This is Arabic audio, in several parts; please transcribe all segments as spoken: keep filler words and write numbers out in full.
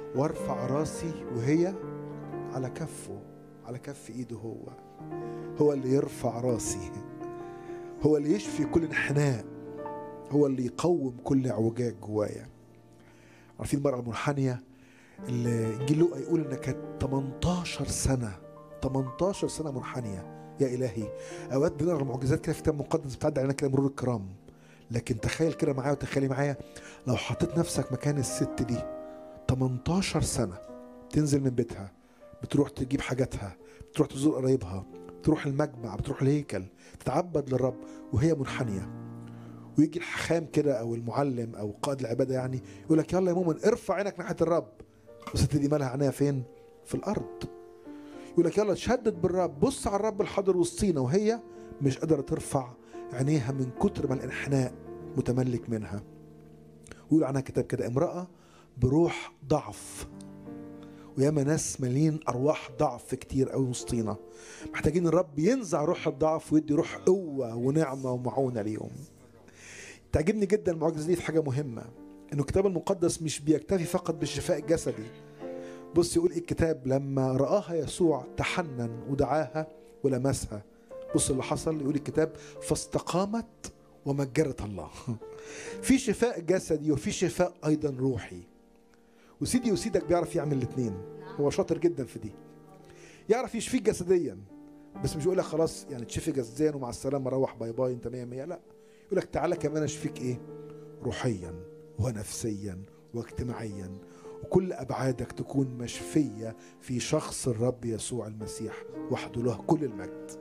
وارفع راسي وهي على كفه، على كف ايده. هو هو اللي يرفع راسي، هو اللي يشفي كل انحناء، هو اللي يقوم كل اعوجاج جوايا. عارفين المرأة المنحنية اللي انجيل لوقا يقول انها كانت تمنتاشر سنة تمنتاشر سنة منحنية. يا إلهي، أوقات بنقرأ المعجزات كده في كتاب مقدس بتعدي علينا كده مرور الكرام، لكن تخيل كده معايا وتخيلي معايا لو حطيت نفسك مكان الست دي تمنتاشر سنة، تنزل من بيتها، بتروح تجيب حاجاتها، بتروح تزور قرايبها، بتروح المجمع، بتروح الهيكل، تتعبد للرب وهي منحنية. ويجي الحخام كده أو المعلم أو قائد العبادة يعني يقول لك يلا يا مؤمن ارفع عينك ناحية الرب. الست دي مالها عينيها فين؟ في الأرض. يقول لك يلا تشدد بالرب، بص على الرب الحاضر وسطينا، وهي مش قادرة ترفع عينيها من كتر ما الانحناء متملك منها. ويقول عنها كتاب كده امرأة بروح ضعف. وياما ناس مالين أرواح ضعف كتير قوي وسطينا، محتاجين الرب ينزع روح الضعف ويدي روح قوة ونعمة ومعونة ليهم. تعجبني جدا المعجزة دي في حاجة مهمة، إنه الكتاب المقدس مش بيكتفي فقط بالشفاء الجسدي. بص يقول إيه الكتاب، لما رآها يسوع تحنن ودعاها ولمسها. بص اللي حصل، يقول الكتاب فاستقامت ومجرت الله. في شفاء جسدي وفي شفاء أيضا روحي، وسيدي وسيدك بيعرف يعمل الاثنين، هو شاطر جدا في دي. يعرف يشفيك جسديا، بس مش يقول لك خلاص يعني تشفي جسديا ومع السلامة روح باي باي انت مية مية، لا، يقول لك تعالى كمان اشفيك ايه، روحيا ونفسيا واجتماعيا، وكل أبعادك تكون مشفية في شخص الرب يسوع المسيح وحده له كل المجد.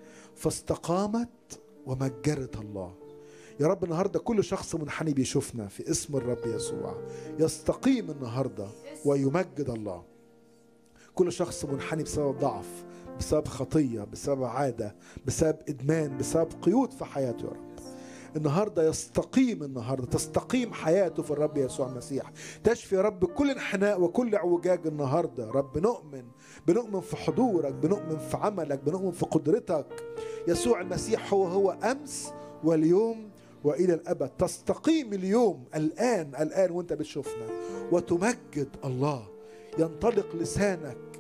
فاستقامت ومجرت الله. يا رب النهاردة كل شخص منحني بيشوفنا في اسم الرب يسوع يستقيم النهاردة ويمجد الله. كل شخص منحني بسبب ضعف، بسبب خطية، بسبب عادة، بسبب إدمان، بسبب قيود في حياته، يا رب النهاردة يستقيم، النهاردة تستقيم حياته في الرب يسوع المسيح. تشفي يا رب كل انحناء وكل اعوجاج النهاردة. رب نؤمن، بنؤمن في حضورك، بنؤمن في عملك، بنؤمن في قدرتك. يسوع المسيح هو هو أمس واليوم وإلى الأبد. تستقيم اليوم الآن الآن وانت بتشوفنا وتمجد الله. ينطلق لسانك